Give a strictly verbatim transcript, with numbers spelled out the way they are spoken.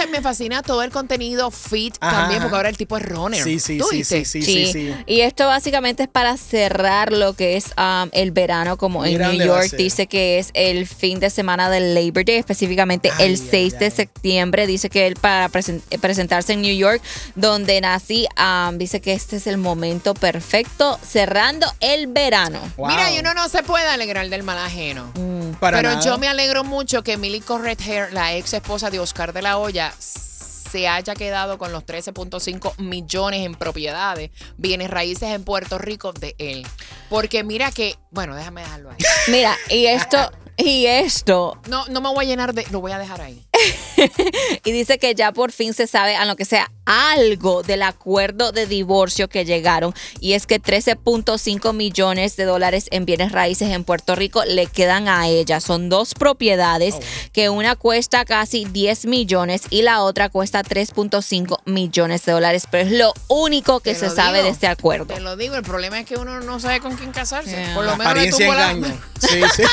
me fascina todo el contenido fit Ajá, también, ajá. porque ahora el tipo es runner. Sí, sí, ¿Tú sí, viste? sí, sí, sí, sí. Y esto básicamente es para cerrar lo que es um, el verano, como Mira en New dónde va a York ser. dice que es el fin de semana del Labor Day, específicamente Ay, el ay, seis de ay. septiembre. Dice que él para presen- presentarse en New York, donde nací, um, dice que este es el momento perfecto, cerrando el verano. Wow. Mira, y uno no se puede alegrar del mal ajeno. Para Pero nada. yo me alegro mucho que Millie Corret Hair, la ex esposa de Oscar de la Hoya, se haya quedado con los trece punto cinco millones en propiedades, bienes raíces en Puerto Rico de él. Porque mira que, bueno, déjame dejarlo ahí. Mira, y esto, y esto, No, no me voy a llenar de, lo voy a dejar ahí. y dice que ya por fin se sabe, a lo que sea, algo del acuerdo de divorcio que llegaron, y es que trece punto cinco millones de dólares en bienes raíces en Puerto Rico le quedan a ella. Son dos propiedades, Oh. que una cuesta casi diez millones y la otra cuesta tres punto cinco millones de dólares, pero es lo único que Te se lo sabe digo, de este acuerdo. Te lo digo, el problema es que uno no sabe con quién casarse. Yeah. Por lo La menos le apariencia tumbó la- engaña. Sí, sí.